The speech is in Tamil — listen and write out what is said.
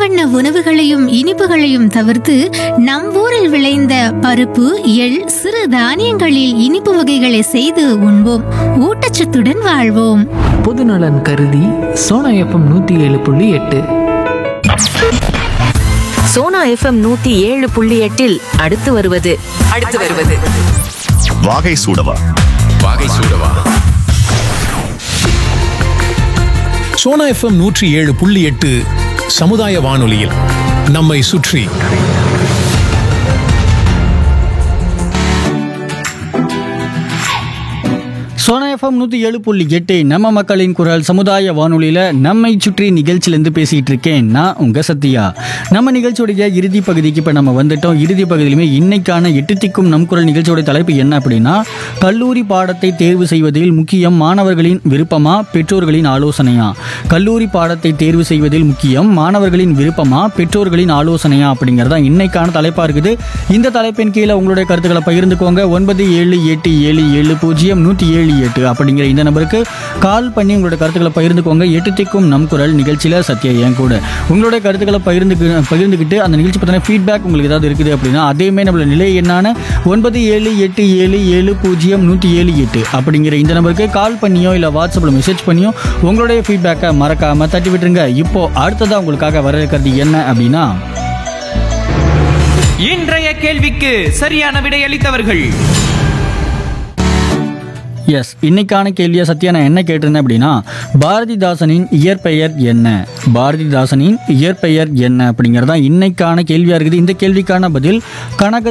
வண்ண உணவுகளையும் இனிப்புகளையும் தவிர்த்து நம் ஊரில் விளைந்த பருப்பு, எள், சிறு தானியங்களில் இனிப்பு வகைகளை செய்து உண்போம். ஊட்டச்சத்துடன் வாழ்வோம். பொதுநலன் கருதி சோனா எஃப்எம் 107.8. சோனா எஃப்எம் 107.8 அடுத்து வருவது வாகை சூடவா. சோனா எஃப்எம் 107.8 சமுதாய வானொலியில் நம்மை சுற்றி. சோனா எஃப்எம் 107.8 நம்ம மக்களின் குரல் சமுதாய வானொலியில் நம்மை சுற்றி நிகழ்ச்சியிலேருந்து பேசிகிட்டு இருக்கேன் நான் உங்கள் சத்யா. நம்ம நிகழ்ச்சியோடைய இறுதி பகுதிக்கு இப்போ நம்ம வந்துட்டோம். இறுதி பகுதியிலுமே இன்னைக்கான 8 திக்கும் நம் குரல் நிகழ்ச்சியோட தலைப்பு என்ன அப்படின்னா, கல்லூரி பாடத்தை தேர்வு செய்வதில் முக்கியம் மாணவர்களின் விருப்பமா பெற்றோர்களின் ஆலோசனையா? கல்லூரி பாடத்தை தேர்வு செய்வதில் முக்கியம் மாணவர்களின் விருப்பமா பெற்றோர்களின் ஆலோசனையா அப்படிங்கிறதா இன்னைக்கான தலைப்பாக இருக்குது. இந்த தலைப்பின் கீழே உங்களுடைய கருத்துக்களை பகிர்ந்துக்கோங்க. 9787700178 அப்படிங்கிற இந்த நம்பருக்கு கால் பண்ணி உங்களோட கருத்துக்களை பகிர்ந்துக்கோங்க. 8 திக்கும் நம் குரல் நிகழ்ச்சியில் சத்யா என் கூட உங்களோட கருத்துக்களை பகிர்ந்துக்கிட்டு அந்த நிகழ்ச்சி பற்றின ஃபீட்பேக் உங்களுக்கு ஏதாவது இருக்குது அப்படின்னா அதையுமே நம்மளோட நிலை என்னான 9787700178 அப்படிங்கிற இந்த நம்பருக்கு கால் பண்ணியோ இல்லை வாட்ஸ்அப்பில் மெசேஜ் பண்ணியோ உங்களுடைய ஃபீட்பேக்கை மறக்காம தட்டி விட்டுருங்க. இப்போ அடுத்ததாக உங்களுக்காக வர இருக்கிறது என்ன அப்படின்னா, இன்றைய கேள்விக்கு சரியான விடையளித்தவர்கள். எஸ், இன்னைக்கான கேள்வியை சத்யா நான் என்ன கேட்டிருந்தேன் அப்படின்னா, பாரதிதாசனின் இயற்பெயர் என்ன? பாரதிதாசனின் இயற்பெயர் என்ன அப்படிங்கிறதா இன்னைக்கான கேள்வியாக இருக்குது. இந்த கேள்விக்கான பதில் கனக